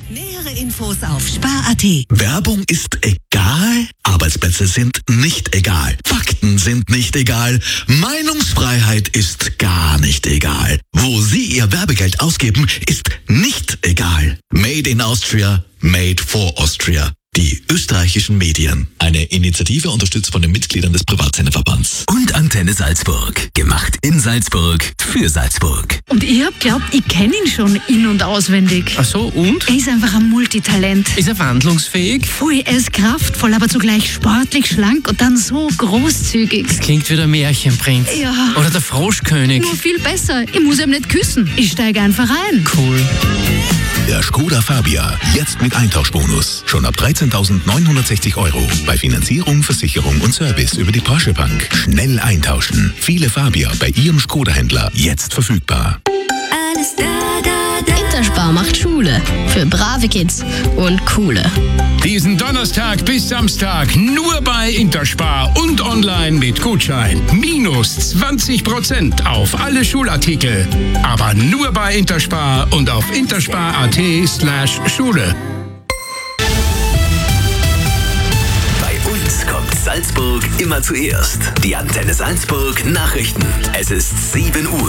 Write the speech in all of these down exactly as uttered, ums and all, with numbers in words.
Nähere Infos auf spar punkt at. Werbung ist egal, Arbeitsplätze sind nicht egal, Fakten sind nicht egal, Meinungsfreiheit ist gar nicht egal. Wo Sie Ihr Werbegeld ausgeben, ist nicht egal. Made in Austria, made for Austria. Die österreichischen Medien. Eine Initiative unterstützt von den Mitgliedern des Privatsenderverbands. Und Antenne Salzburg. Gemacht in Salzburg für Salzburg. Und ich hab glaubt, ich kenne ihn schon in- und auswendig. Ach so, und? Er ist einfach ein Multitalent. Ist er wandlungsfähig? Pfui, er ist kraftvoll, aber zugleich sportlich, schlank und dann so großzügig. Das klingt wie der Märchenprinz. Ja. Oder der Froschkönig. Nur viel besser. Ich muss ihm nicht küssen. Ich steige einfach ein. Cool. Der Skoda Fabia, jetzt mit Eintauschbonus. Schon ab dreizehntausendneunhundertsechzig Euro. Bei Finanzierung, Versicherung und Service über die Porsche Bank. Schnell eintauschen. Viele Fabia bei Ihrem Skoda-Händler jetzt verfügbar. Alles da, da, da. Interspar macht Schule für brave Kids und coole. Diesen Donnerstag bis Samstag nur bei Interspar und online mit Gutschein. Minus zwanzig Prozent auf alle Schulartikel. Aber nur bei Interspar und auf interspar.at slash Schule. Bei uns kommt Salzburg immer zuerst. Die Antenne Salzburg Nachrichten. Es ist sieben Uhr.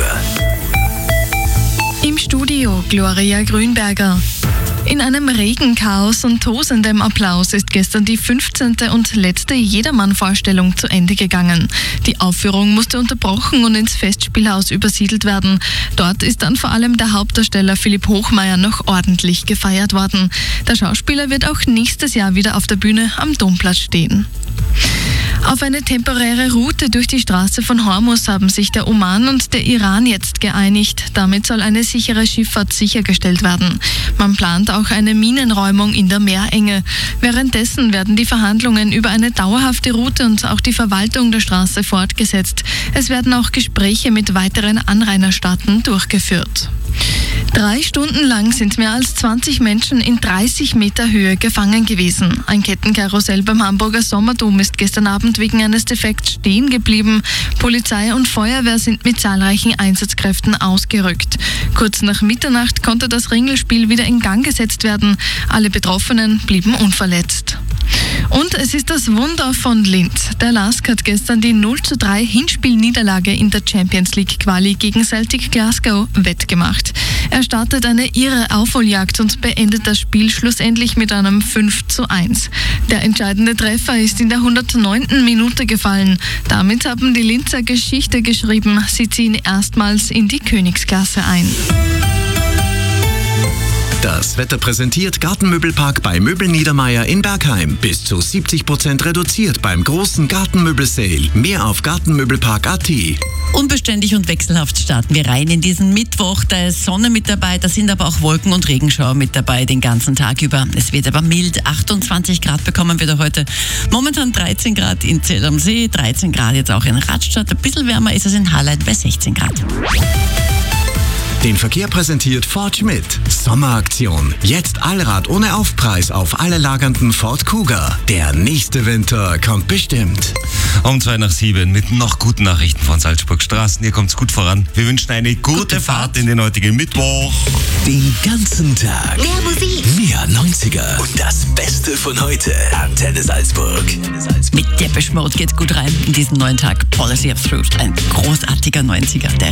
Im Studio Gloria Grünberger. In einem Regenchaos und tosendem Applaus ist gestern die fünfzehnte und letzte Jedermann-Vorstellung zu Ende gegangen. Die Aufführung musste unterbrochen und ins Festspielhaus übersiedelt werden. Dort ist dann vor allem der Hauptdarsteller Philipp Hochmeier noch ordentlich gefeiert worden. Der Schauspieler wird auch nächstes Jahr wieder auf der Bühne am Domplatz stehen. Auf eine temporäre Route durch die Straße von Hormuz haben sich der Oman und der Iran jetzt geeinigt. Damit soll eine sichere Schifffahrt sichergestellt werden. Man plant auch eine Minenräumung in der Meerenge. Währenddessen werden die Verhandlungen über eine dauerhafte Route und auch die Verwaltung der Straße fortgesetzt. Es werden auch Gespräche mit weiteren Anrainerstaaten durchgeführt. Drei Stunden lang sind mehr als zwanzig Menschen in dreißig Meter Höhe gefangen gewesen. Ein Kettenkarussell beim Hamburger Sommerdom ist gestern Abend wegen eines Defekts stehen geblieben. Polizei und Feuerwehr sind mit zahlreichen Einsatzkräften ausgerückt. Kurz nach Mitternacht konnte das Ringelspiel wieder in Gang gesetzt werden. Alle Betroffenen blieben unverletzt. Und es ist das Wunder von Linz. Der LASK hat gestern die null zu drei Hinspielniederlage in der Champions League Quali gegen Celtic Glasgow wettgemacht. Er startet eine irre Aufholjagd und beendet das Spiel schlussendlich mit einem fünf zu eins. Der entscheidende Treffer ist in der hundertneunten Minute gefallen. Damit haben die Linzer Geschichte geschrieben. Sie ziehen erstmals in die Königsklasse ein. Das Wetter präsentiert Gartenmöbelpark bei Möbel Niedermeier in Bergheim. Bis zu siebzig Prozent reduziert beim großen Gartenmöbel-Sale. Mehr auf gartenmöbelpark punkt at. Unbeständig und wechselhaft starten wir rein in diesen Mittwoch. Da ist Sonne mit dabei, da sind aber auch Wolken- und Regenschauer mit dabei den ganzen Tag über. Es wird aber mild. achtundzwanzig Grad bekommen wir da heute. Momentan dreizehn Grad in Zell am See, dreizehn Grad jetzt auch in Radstadt. Ein bisschen wärmer ist es in Hallein bei sechzehn Grad. Den Verkehr präsentiert Ford Schmidt. Sommeraktion. Jetzt Allrad ohne Aufpreis auf alle lagernden Ford Kuga. Der nächste Winter kommt bestimmt. Um zwei nach sieben mit noch guten Nachrichten von Salzburg Straßen. Hier kommt's gut voran. Wir wünschen eine gute, gute Fahrt. Fahrt in den heutigen Mittwoch. Den ganzen Tag. Mehr Musik. Mehr neunziger. Und das Beste von heute. Antenne Salzburg. Mit Depeche Mode geht's gut rein in diesen neuen Tag. Policy of Truth. Ein großartiger neunziger. Der